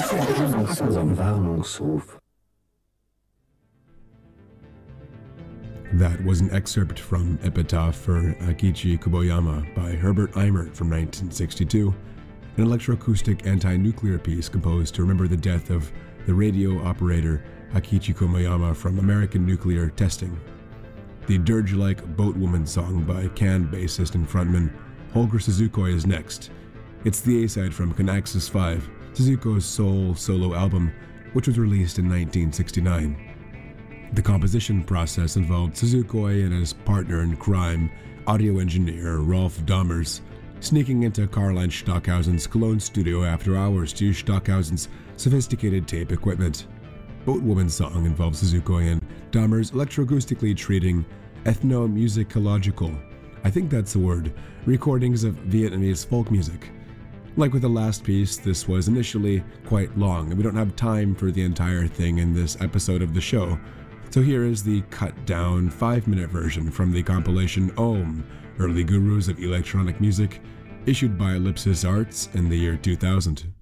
That was an excerpt from Epitaph for Akichi Kuboyama by Herbert Eimert from 1962, an electroacoustic anti-nuclear piece composed to remember the death of the radio operator Akichi Kuboyama from American Nuclear Testing. The dirge-like Boatwoman song by Can bassist and frontman Holger Suzukoi is next. It's the A-side from Kinaxis 5, Suzuko's sole solo album, which was released in 1969. The composition process involved Suzukoi and his partner in crime, audio engineer Rolf Dammers, sneaking into Karlheinz Stockhausen's Cologne studio after hours to use Stockhausen's sophisticated tape equipment. Boatwoman's song involves Suzukoi and Dammers electroacoustically treating ethnomusicological, I think that's the word, recordings of Vietnamese folk music. Like with the last piece, this was initially quite long, and we don't have time for the entire thing in this episode of the show. So here is the cut-down 5-minute version from the compilation Ohm, Early Gurus of Electronic Music, issued by Ellipsis Arts in the year 2000.